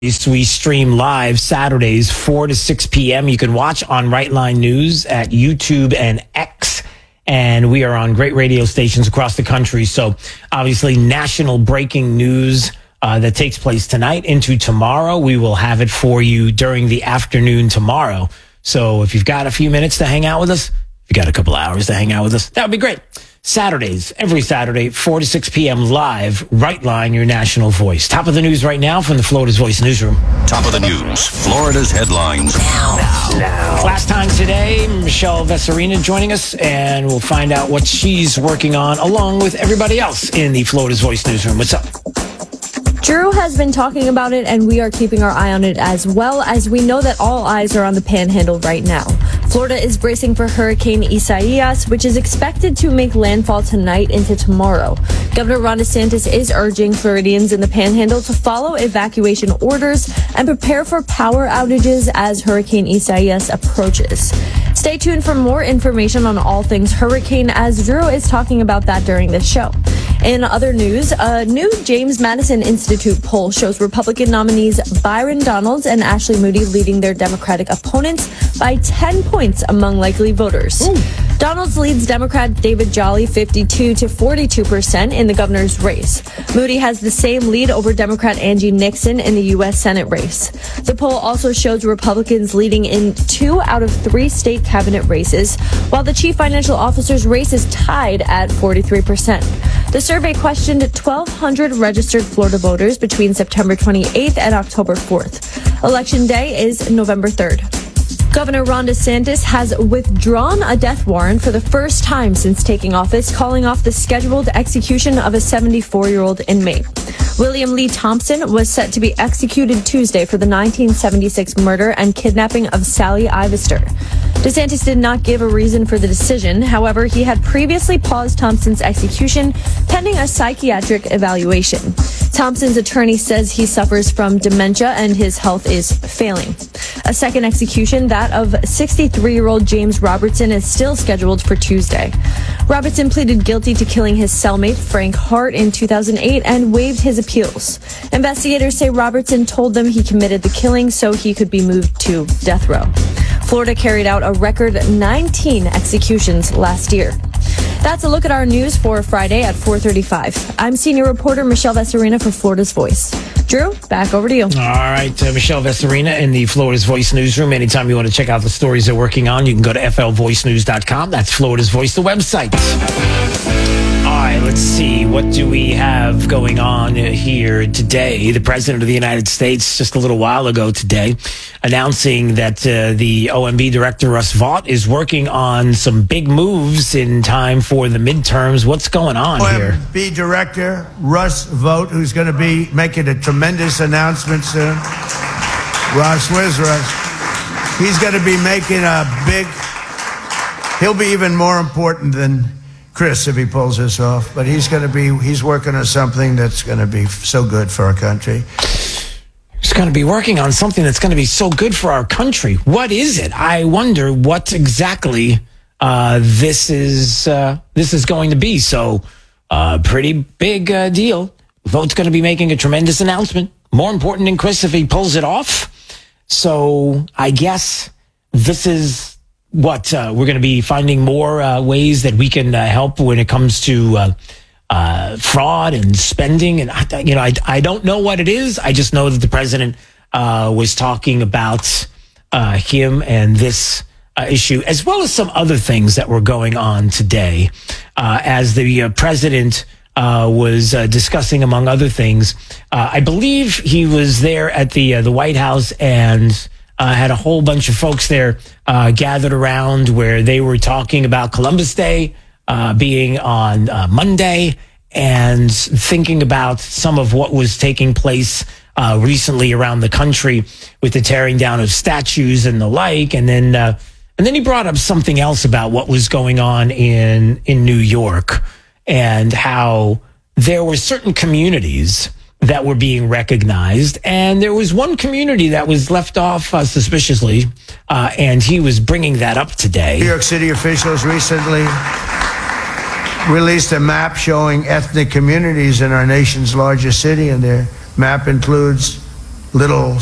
We stream live Saturdays, 4 to 6 p.m. You can watch on Right Line News at YouTube and X. And we are on great radio stations across the country. So obviously national breaking news that takes place tonight into tomorrow. We will have it for you during the afternoon tomorrow. So if you've got a few minutes to hang out with us, if you got a couple hours to hang out with us, that would be great. Saturdays, every Saturday, 4 to 6 p.m. live, Right Line, your national voice. Top of the news right now from the Florida's Voice newsroom. Top of the news, Florida's headlines. Now. Last time today, Michelle Vesarina joining us, and we'll find out what she's working on along with everybody else in the Florida's Voice newsroom. What's up? Drew has been talking about it, and we are keeping our eye on it as well, as we know that all eyes are on the Panhandle right now. Florida is bracing for Hurricane Isaias, which is expected to make landfall tonight into tomorrow. Governor Ron DeSantis is urging Floridians in the Panhandle to follow evacuation orders and prepare for power outages as Hurricane Isaias approaches. Stay tuned for more information on all things hurricane, as Drew is talking about that during this show. In other news, a new James Madison Institute poll shows Republican nominees Byron Donalds and Ashley Moody leading their Democratic opponents by 10 points among likely voters. Ooh. Donalds leads Democrat David Jolly 52 to 42% in the governor's race. Moody has the same lead over Democrat Angie Nixon in the U.S. Senate race. The poll also shows Republicans leading in 2 out of 3 state cabinet races, while the chief financial officer's race is tied at 43%. The survey questioned 1,200 registered Florida voters between September 28th and October 4th. Election day is November 3rd. Governor Ron DeSantis has withdrawn a death warrant for the first time since taking office, calling off the scheduled execution of a 74-year-old inmate. William Lee Thompson was set to be executed Tuesday for the 1976 murder and kidnapping of Sally Ivester. DeSantis did not give a reason for the decision. However, he had previously paused Thompson's execution pending a psychiatric evaluation. Thompson's attorney says he suffers from dementia and his health is failing. A second execution, that of 63-year-old James Robertson, is still scheduled for Tuesday. Robertson pleaded guilty to killing his cellmate, Frank Hart, in 2008 and waived his appeals. Investigators say Robertson told them he committed the killing so he could be moved to death row. Florida carried out a record 19 executions last year. That's a look at our news for Friday at 4:35. I'm senior reporter Michelle Vesarina for Florida's Voice. Drew, back over to you. All right, Michelle Vesarina in the Florida's Voice newsroom. Anytime you want to check out the stories they're working on, you can go to flvoicenews.com. That's Florida's Voice, the website. All right, let's see. What do we have going on here today? The President of the United States, just a little while ago today, announcing that the OMB Director, Russ Vought, is working on some big moves in time for the midterms. What's going on here? OMB Director, Russ Vought, who's going to be making a tremendous announcement soon. Russ, where's Russ? He's going to be making a big... He'll be even more important than Chris if he pulls this off, but he's working on something that's going to be so good for our country. He's going to be working on something that's going to be so good for our country. What is it? I wonder what exactly this is going to be. So, pretty big deal. Vought's going to be making a tremendous announcement. More important than Chris if he pulls it off. So, I guess this is what we're going to be finding more ways that we can help when it comes to fraud and spending. And I don't know what it is. I just know that the president was talking about him and this issue, as well as some other things that were going on today. As the president was discussing, among other things, I believe he was there at the White House and had a whole bunch of folks there gathered around where they were talking about Columbus Day being on Monday and thinking about some of what was taking place recently around the country with the tearing down of statues and the like. And then he brought up something else about what was going on in New York and how there were certain communities that were being recognized, and there was one community that was left off suspiciously, and he was bringing that up today. New York City officials recently released a map showing ethnic communities in our nation's largest city, and their map includes little